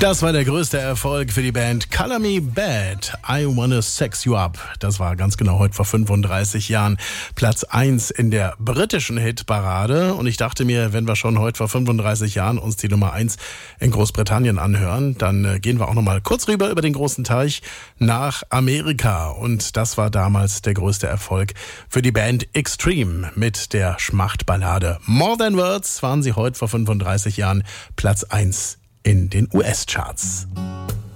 Das war der größte Erfolg für die Band Color Me Bad, I Wanna Sex You Up. Das war ganz genau heute vor 35 Jahren Platz 1 in der britischen Hitparade. Und ich dachte mir, wenn wir schon heute vor 35 Jahren uns die Nummer 1 in Großbritannien anhören, dann gehen wir auch nochmal kurz rüber über den großen Teich nach Amerika. Und das war damals der größte Erfolg für die Band Extreme mit der Schmachtballade More Than Words waren sie heute vor 35 Jahren Platz 1 in den US-Charts.